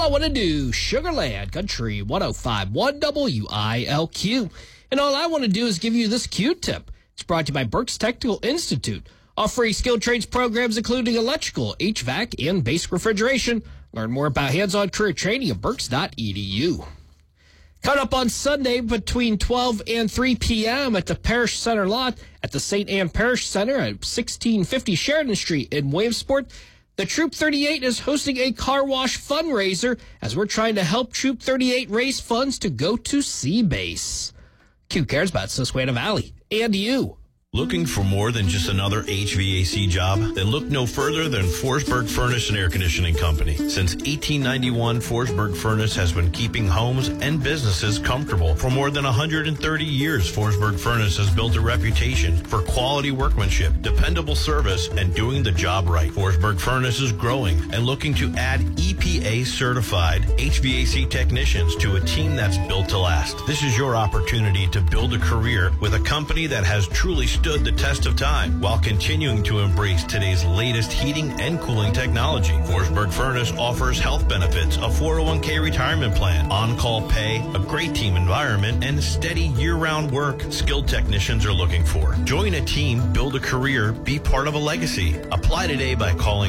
I want to do, Sugarland Country 105.1 WILQ. And all I want to do is give you this Q-tip. It's brought to you by Berks Technical Institute, offering skilled trades programs including electrical, HVAC, and basic refrigeration. Learn more about hands-on career training at berks.edu. Coming up on Sunday between 12 and 3 p.m. at the Parish Center lot at the St. Anne Parish Center at 1650 Sheridan Street in Williamsport, the Troop 38 is hosting a car wash fundraiser as we're trying to help Troop 38 raise funds to go to Sea Base. Q cares about Susquehanna Valley and you. Looking for more than just another HVAC job? Then look no further than Forsberg Furnace and Air Conditioning Company. Since 1891, Forsberg Furnace has been keeping homes and businesses comfortable. For more than 130 years, Forsberg Furnace has built a reputation for quality workmanship, dependable service, and doing the job right. Forsberg Furnace is growing and looking to add EPA-certified HVAC technicians to a team that's built to last. This is your opportunity to build a career with a company that has truly stood the test of time while continuing to embrace today's latest heating and cooling technology. Forsberg Furnace offers health benefits, a 401k retirement plan, on-call pay, a great team environment, and steady year-round work skilled technicians are looking for. Join a team, build a career, be part of a legacy. Apply today by calling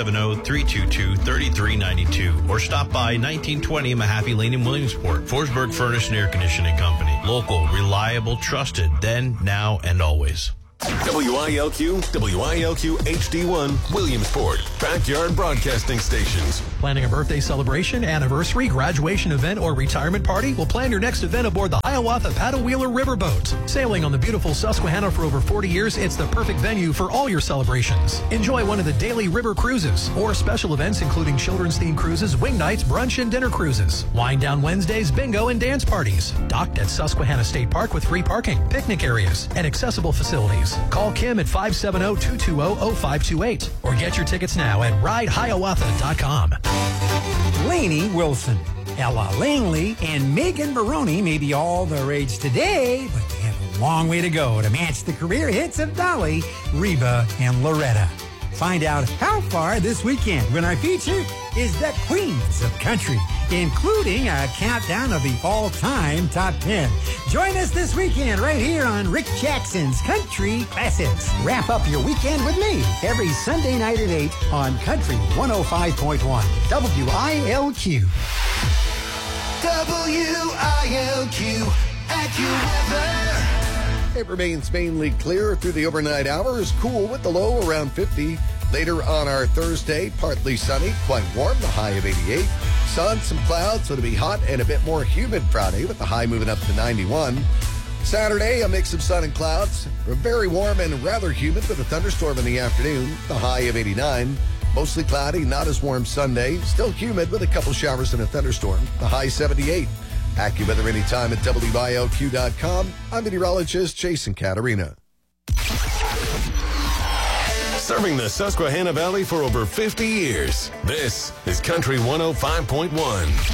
570-322-3392 or stop by 1920 Mahaffey Lane in Williamsport. Forsberg Furnace and Air Conditioning Company. Local, reliable, trusted, then, now, and always. WILQ, WILQ HD1, Williamsport, Backyard Broadcasting Stations. Planning a birthday celebration, anniversary, graduation event, or retirement party? Well, plan your next event aboard the Hiawatha Paddle Wheeler Riverboat. Sailing on the beautiful Susquehanna for over 40 years, it's the perfect venue for all your celebrations. Enjoy one of the daily river cruises or special events including children's themed cruises, wing nights, brunch, and dinner cruises. Wind down Wednesdays, bingo, and dance parties. Docked at Susquehanna State Park with free parking, picnic areas, and accessible facilities. Call Kim at 570-220-0528 or get your tickets now at ridehiawatha.com. Lainey Wilson, Ella Langley, and Megan Baroni may be all the rage today, but they have a long way to go to match the career hits of Dolly, Reba, and Loretta. Find out how far this weekend when our feature is the Queens of Country, including a countdown of the all-time top 10. Join us this weekend right here on Rick Jackson's Country Classics. Wrap up your weekend with me every Sunday night at 8 on Country 105.1 WILQ. WILQ AccuWeather. It remains mainly clear through the overnight hours, cool with the low around 50. Later on our Thursday, partly sunny, quite warm, the high of 88. Sun, some clouds, so it'll be hot and a bit more humid Friday with the high moving up to 91. Saturday, a mix of sun and clouds, very warm and rather humid with a thunderstorm in the afternoon, the high of 89. Mostly cloudy, not as warm Sunday, still humid with a couple showers and a thunderstorm, the high 78. AccuWeather anytime at WILQ.com. I'm meteorologist Jason Caterina. Serving the Susquehanna Valley for over 50 years. This is Country 105.1.